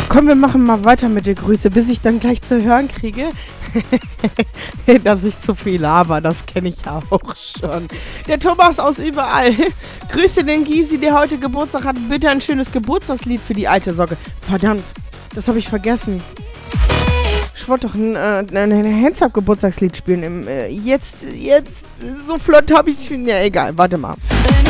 Komm, wir machen mal weiter mit der Grüße, bis ich dann gleich zu hören kriege, dass ich zu viel laber, das kenne ich ja auch schon. Der Thomas aus überall. Grüße den Gysi, der heute Geburtstag hat. Bitte ein schönes Geburtstagslied für die alte Socke. Verdammt, das habe ich vergessen. Ich wollte doch ein Hands-Up-Geburtstagslied spielen. Jetzt, so flott habe ich... Ja, egal, warte mal.